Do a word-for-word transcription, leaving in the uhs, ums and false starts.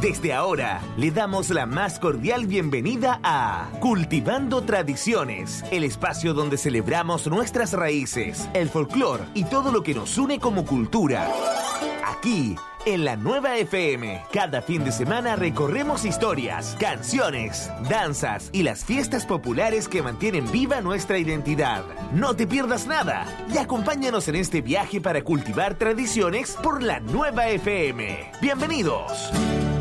Desde ahora, le damos la más cordial bienvenida a Cultivando Tradiciones, el espacio donde celebramos nuestras raíces, el folclore y todo lo que nos une como cultura. Aquí, en la Nueva F M, cada fin de semana recorremos historias, canciones, danzas y las fiestas populares que mantienen viva nuestra identidad. No te pierdas nada y acompáñanos en este viaje para cultivar tradiciones por la Nueva F M. ¡Bienvenidos!